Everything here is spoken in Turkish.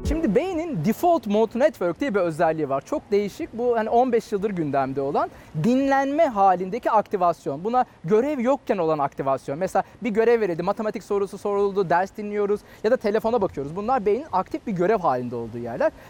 Şimdi beynin Default Mode Network diye bir özelliği var. Çok değişik. Bu hani 15 yıldır gündemde olan dinlenme halindeki aktivasyon. Buna görev yokken olan aktivasyon. Mesela bir görev verildi, matematik sorusu soruldu, ders dinliyoruz ya da telefona bakıyoruz. Bunlar beynin aktif bir görev halinde olduğu yerler.